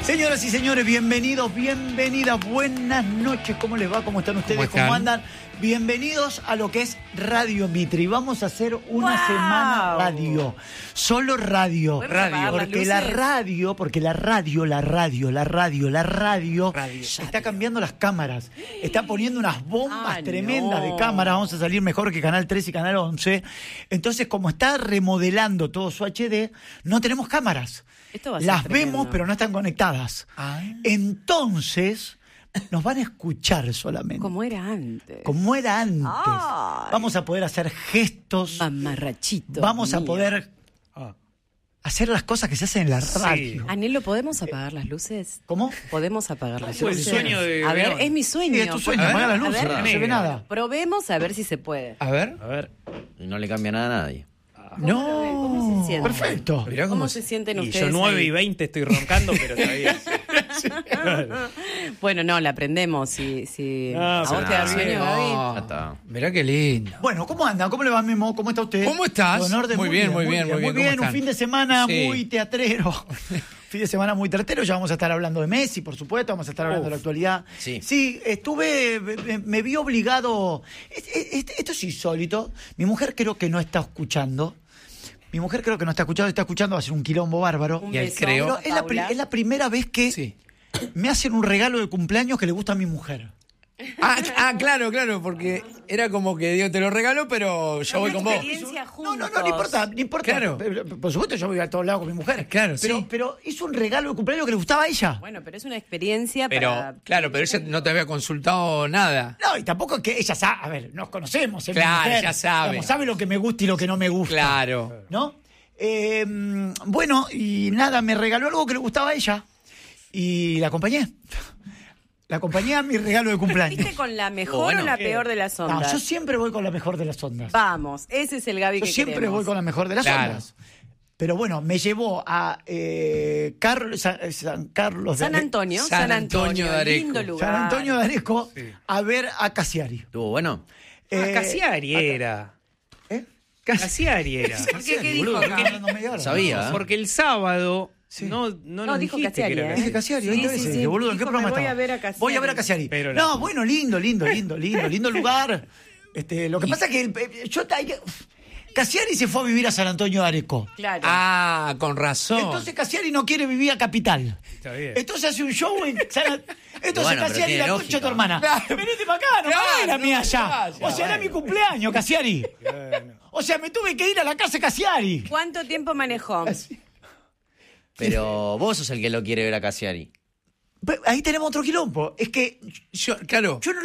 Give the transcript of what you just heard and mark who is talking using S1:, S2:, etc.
S1: Señoras y señores, bienvenidos, bienvenidas, buenas noches. ¿Cómo les va? ¿Cómo están ustedes? ¿Cómo andan? Bienvenidos a lo que es Radio Mitre. Y vamos a hacer una semana radio. Solo radio. Porque la radio está cambiando las cámaras. Está poniendo unas bombas tremendas de cámaras. Vamos a salir mejor que Canal 3 y Canal 11. Entonces, como está remodelando todo su HD, no tenemos cámaras. Las vemos, pero no están conectadas. Entonces, nos van a escuchar solamente.
S2: Como era antes.
S1: Ay. Vamos a poder hacer gestos.
S2: Mamarrachito.
S1: Vamos a poder hacer las cosas que se hacen en la radio.
S2: Sí. Anhelo, ¿podemos apagar las luces?
S1: ¿Cómo?
S2: ¿Podemos apagar las
S3: Fue
S2: luces?
S3: el sueño de
S2: A ver,
S3: León.
S2: es mi sueño.
S1: Sí, es tu sueño, apaga las luces, no se ve nada.
S2: Probemos a ver si se puede.
S3: A ver.
S4: Y no le cambia nada a nadie.
S2: ¿Cómo se siente?
S1: Perfecto.
S3: Mirá
S2: ¿Cómo se sienten
S3: y
S2: ustedes?
S3: yo 9
S2: ahí?
S3: y 20 estoy roncando, pero todavía.
S2: Bueno, no, la aprendemos. Si
S3: No,
S2: ¿a vos te da sueño, Gaby?
S4: Ya está.
S5: Mirá qué lindo.
S1: Bueno, ¿cómo andan? ¿Cómo le va, Memo? ¿Cómo está usted?
S5: ¿Cómo estás?
S1: Don Orden,
S5: Muy bien.
S1: Muy
S5: ¿Cómo
S1: bien, un
S5: están?
S1: fin de semana
S5: Sí.
S1: muy teatrero. Fin de semana muy teatrero. Ya vamos a estar hablando de Messi, por supuesto. Vamos a estar hablando de la actualidad.
S4: Sí.
S1: Me vi obligado. Esto es insólito. Mi mujer creo que no está escuchando. Está escuchando, va a ser un quilombo bárbaro.
S2: Un
S5: Y ahí
S2: beso,
S5: creo-
S1: Pero
S2: Paula.
S1: es la primera vez que
S5: Sí.
S1: me hacen un regalo de cumpleaños que le gusta a mi mujer.
S5: Claro, porque era como que Dios te lo regaló, pero yo voy con vos.
S2: Experiencia juntos.
S1: No importa.
S5: Claro.
S1: Por supuesto, yo voy a todos lados con mi mujer.
S5: Claro, sí.
S1: Pero hizo un regalo de cumpleaños que le gustaba a ella.
S2: Bueno, pero es una experiencia
S5: Pero,
S2: para...
S5: claro, pero ella no te había consultado nada.
S1: No, y tampoco es que ella sabe. A ver, nos conocemos. Es mi
S5: Claro,
S1: mujer.
S5: ya sabe.
S1: Digamos, sabe lo que me gusta y lo que no me gusta.
S5: Claro.
S1: ¿No? Bueno, y nada, me regaló algo que le gustaba a ella. Y la acompañé. La acompañé a mi regalo de cumpleaños.
S2: ¿Viste con la mejor o la peor de las
S1: No,
S2: ondas?
S1: yo siempre voy con la mejor de las ondas.
S2: Vamos, ese es el Gaby
S1: Yo
S2: que
S1: siempre
S2: queremos.
S1: voy con la mejor de las
S5: Claro.
S1: ondas. Pero bueno, me llevó a San Carlos de
S2: San Antonio
S5: de Areco.
S2: lindo lugar.
S1: San Antonio de Areco a ver a Cassiari.
S4: ¿Estuvo bueno?
S3: Cassiari era.
S1: ¿Eh?
S3: Cassiari era.
S2: ¿Por qué? ¿Qué dijo?
S1: Boludo,
S2: Porque-
S1: acá hablando media hora.
S4: Sabía.
S3: Porque el sábado
S1: Sí.
S3: no nos
S2: dijo
S3: dijiste
S2: Cassiari,
S3: que era
S2: ¿eh?
S1: Dije
S3: Cassiari.
S1: Cassiari, 20 veces. Dije, boludo, ¿en qué
S2: Dijo,
S1: programa
S2: me voy
S1: estaba?
S2: a ver a Cassiari.
S1: Voy a ver a Cassiari.
S3: Pero
S1: No, bueno, lindo lugar. Lo que pasa es que Cassiari se fue a vivir a San Antonio de Areco.
S2: Claro.
S5: Con razón.
S1: Entonces Cassiari no quiere vivir a Capital.
S3: Está bien.
S1: Entonces hace un show en Entonces
S4: Bueno, pero
S1: Cassiari,
S4: tiene
S1: la concha
S4: lógica.
S1: de tu hermana.
S5: Claro.
S1: Venite para acá, no
S5: Claro,
S1: me a mí
S5: no,
S1: allá.
S5: ya,
S1: O sea, era mi cumpleaños, Cassiari. O sea, me tuve que ir a la casa de Cassiari.
S2: ¿Cuánto tiempo manejó?
S4: Pero vos sos el que lo quiere ver a Cassiari.
S1: Ahí tenemos otro quilombo. Es que
S5: Claro.
S1: yo no